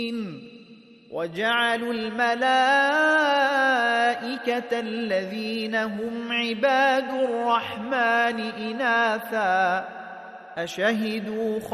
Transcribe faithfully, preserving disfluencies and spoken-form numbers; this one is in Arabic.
وجعلوا الملائكة الذين هم عباد الرحمن إناثا أشهدوا